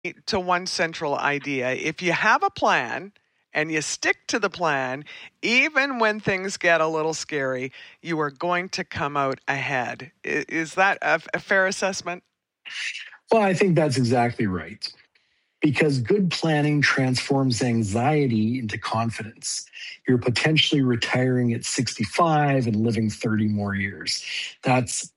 to one central idea. If you have a plan and you stick to the plan, even when things get a little scary, you are going to come out ahead. Is that a fair assessment? Well, I think that's exactly right. Because good planning transforms anxiety into confidence. You're potentially retiring at 65 and living 30 more years. That's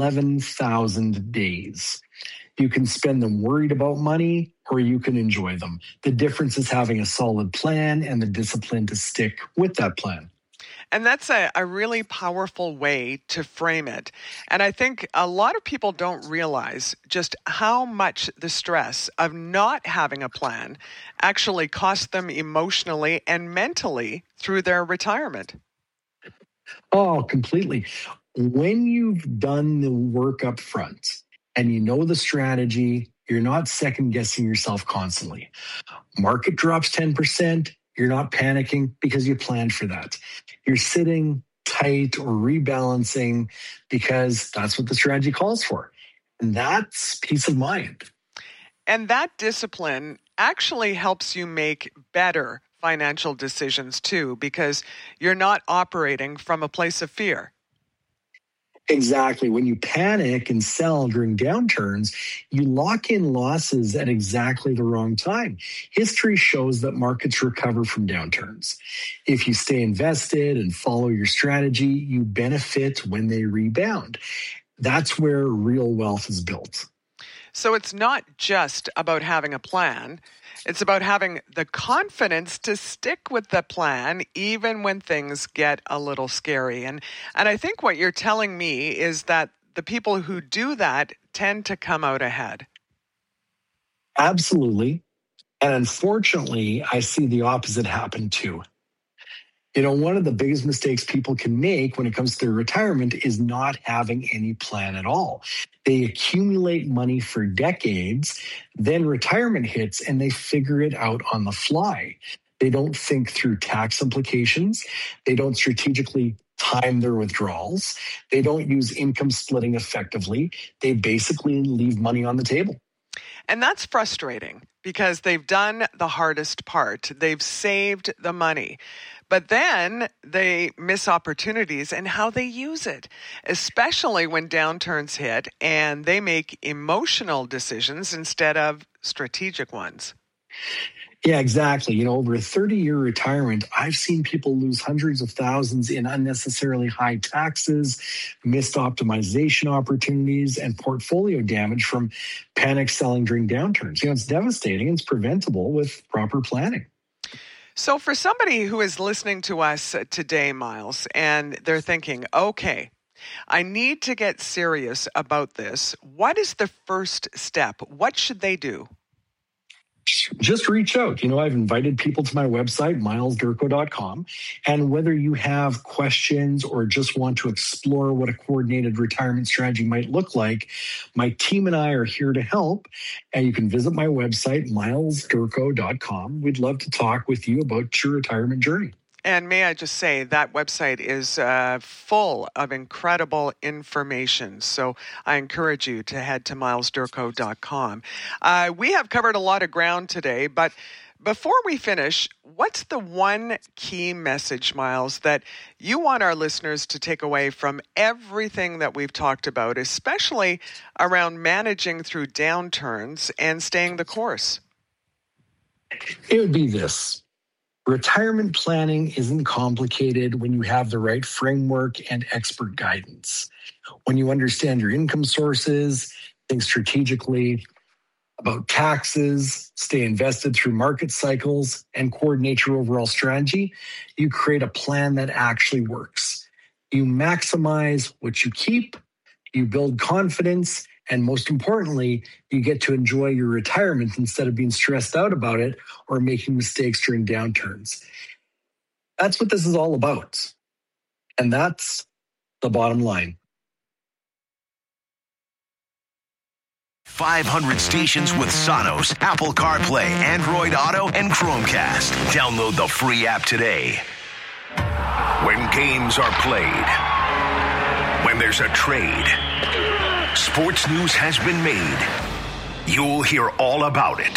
11,000 days. You can spend them worried about money or you can enjoy them. The difference is having a solid plan and the discipline to stick with that plan. And that's a really powerful way to frame it. And I think a lot of people don't realize just how much the stress of not having a plan actually costs them emotionally and mentally through their retirement. Oh, completely. When you've done the work up front and you know the strategy, you're not second guessing yourself constantly. Market drops 10%. You're not panicking because you planned for that. You're sitting tight or rebalancing because that's what the strategy calls for. And that's peace of mind. And that discipline actually helps you make better financial decisions too, because you're not operating from a place of fear. Exactly. When you panic and sell during downturns, you lock in losses at exactly the wrong time. History shows that markets recover from downturns. If you stay invested and follow your strategy, you benefit when they rebound. That's where real wealth is built. So it's not just about having a plan. It's about having the confidence to stick with the plan even when things get a little scary. And I think what you're telling me is that the people who do that tend to come out ahead. Absolutely. And unfortunately, I see the opposite happen too. You know, one of the biggest mistakes people can make when it comes to their retirement is not having any plan at all. They accumulate money for decades, then retirement hits and they figure it out on the fly. They don't think through tax implications. They don't strategically time their withdrawals. They don't use income splitting effectively. They basically leave money on the table. And that's frustrating because they've done the hardest part. They've saved the money. But then they miss opportunities and how they use it, especially when downturns hit and they make emotional decisions instead of strategic ones. Yeah, exactly. You know, over a 30-year retirement, I've seen people lose hundreds of thousands in unnecessarily high taxes, missed optimization opportunities, and portfolio damage from panic selling during downturns. You know, it's devastating and it's preventable with proper planning. So for somebody who is listening to us today, Miles, and they're thinking, okay, I need to get serious about this. What is the first step? What should they do? Just reach out. You know, I've invited people to my website, milesdurko.com. And whether you have questions or just want to explore what a coordinated retirement strategy might look like, my team and I are here to help. And you can visit my website, milesdurko.com. We'd love to talk with you about your retirement journey. And may I just say that website is full of incredible information. So I encourage you to head to milesdurko.com. We have covered a lot of ground today, but before we finish, what's the one key message, Miles, that you want our listeners to take away from everything that we've talked about, especially around managing through downturns and staying the course? It would be this. Retirement planning isn't complicated when you have the right framework and expert guidance. When you understand your income sources, think strategically about taxes, stay invested through market cycles, and coordinate your overall strategy, you create a plan that actually works. You maximize what you keep, you build confidence, and most importantly, you get to enjoy your retirement instead of being stressed out about it or making mistakes during downturns. That's what this is all about. And that's the bottom line. 500 stations with Sonos, Apple CarPlay, Android Auto, and Chromecast. Download the free app today. When games are played, when there's a trade, sports news has been made. You'll hear all about it